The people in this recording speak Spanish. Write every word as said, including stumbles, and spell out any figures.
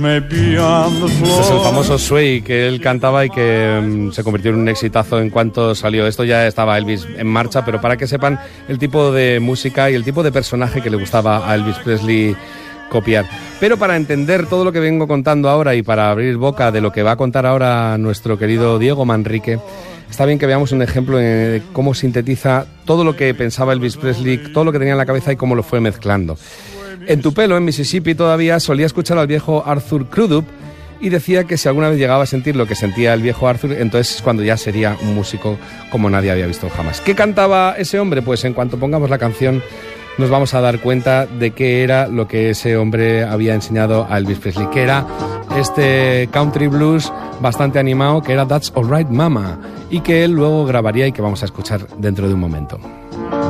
Este es el famoso Sway que él cantaba y que um, se convirtió en un exitazo en cuanto salió. Esto ya estaba Elvis en marcha, pero para que sepan el tipo de música y el tipo de personaje que le gustaba a Elvis Presley copiar. Pero para entender todo lo que vengo contando ahora y para abrir boca de lo que va a contar ahora nuestro querido Diego Manrique, está bien que veamos un ejemplo de cómo sintetiza todo lo que pensaba Elvis Presley, todo lo que tenía en la cabeza y cómo lo fue mezclando. En Tupelo, en Mississippi, todavía solía escuchar al viejo Arthur Crudup y decía que si alguna vez llegaba a sentir lo que sentía el viejo Arthur, entonces es cuando ya sería un músico como nadie había visto jamás. ¿Qué cantaba ese hombre? Pues en cuanto pongamos la canción nos vamos a dar cuenta de qué era lo que ese hombre había enseñado a Elvis Presley, que era este country blues bastante animado, que era That's Alright Mama, y que él luego grabaría y que vamos a escuchar dentro de un momento.